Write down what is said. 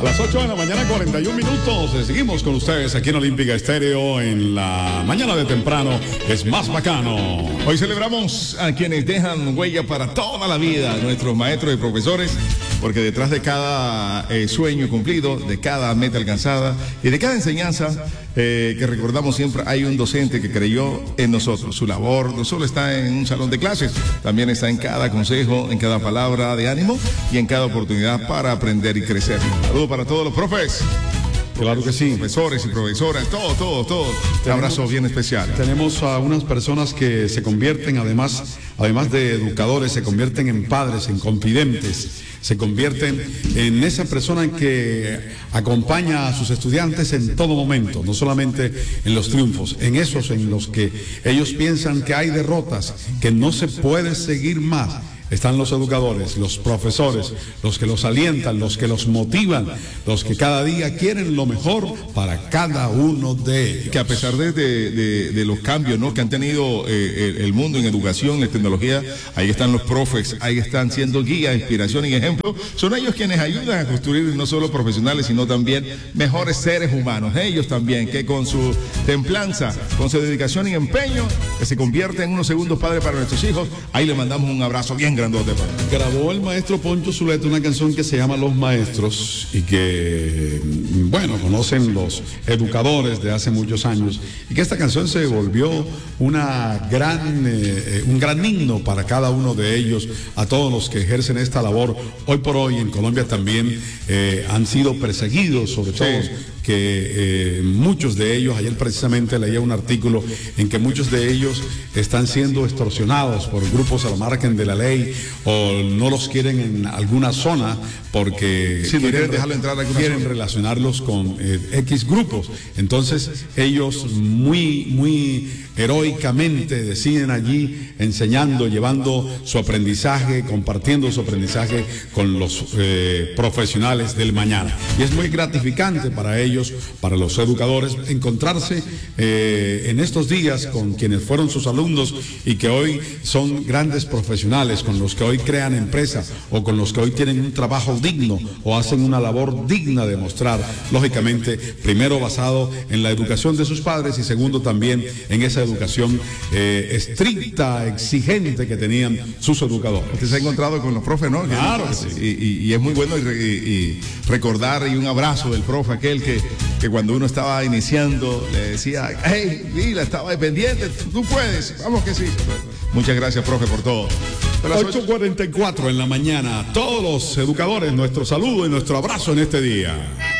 A las 8 de la mañana, 41 minutos. Seguimos con ustedes aquí en Olímpica Estéreo en la mañana de temprano. Es más bacano. Hoy celebramos a quienes dejan huella para toda la vida, nuestros maestros y profesores, porque detrás de cada sueño cumplido, de cada meta alcanzada y de cada enseñanza que recordamos siempre, hay un docente que creyó en nosotros. Su labor no solo está en un salón de clases, también está en cada consejo, en cada palabra de ánimo y en cada oportunidad para aprender y crecer. Saludos para todos los profes. Claro que sí. Profesores y profesoras, todo. Un abrazo bien especial. Tenemos a unas personas que se convierten, además de educadores, se convierten en padres, en confidentes, se convierten en esa persona que acompaña a sus estudiantes en todo momento, no solamente en los triunfos, en esos en los que ellos piensan que hay derrotas, que no se puede seguir más. Están los educadores, los profesores, los que los alientan, los que los motivan, los que cada día quieren lo mejor para cada uno de ellos. Que a pesar de los cambios, ¿no?, que han tenido el mundo en educación, en tecnología, ahí están los profes, ahí están siendo guía, inspiración y ejemplo. Son ellos quienes ayudan a construir no solo profesionales, sino también mejores seres humanos. Ellos también, que con su templanza, con su dedicación y empeño, que se convierten en unos segundos padres para nuestros hijos. Ahí le mandamos un abrazo bien grandote. Grabó el maestro Poncho Zuleta una canción que se llama Los Maestros y que, bueno, conocen los educadores de hace muchos años, y que esta canción se volvió un gran himno para cada uno de ellos, a todos los que ejercen esta labor. Hoy por hoy en Colombia también han sido perseguidos, sobre todo que muchos de ellos, ayer precisamente leía un artículo en que muchos de ellos están siendo extorsionados por grupos al margen de la ley, o no los quieren en alguna zona porque quieren relacionarlos con X grupos. Entonces ellos muy heroicamente deciden allí enseñando, llevando su aprendizaje, compartiendo su aprendizaje con los profesionales del mañana. Y es muy gratificante para ellos, para los educadores, encontrarse en estos días con quienes fueron sus alumnos y que hoy son grandes profesionales, con los que hoy crean empresas o con los que hoy tienen un trabajo digno o hacen una labor digna de mostrar, lógicamente, primero basado en la educación de sus padres y segundo también en esa educación estricta, exigente que tenían sus educadores. Usted se ha encontrado con los profes, ¿no? Claro que sí. Y es muy bueno y recordar, y un abrazo del profe aquel que cuando uno estaba iniciando le decía, hey, Vila, estaba pendiente, tú puedes, vamos que sí. Muchas gracias, profe, por todo. 8:44 en la mañana. Todos los educadores, nuestro saludo y nuestro abrazo en este día.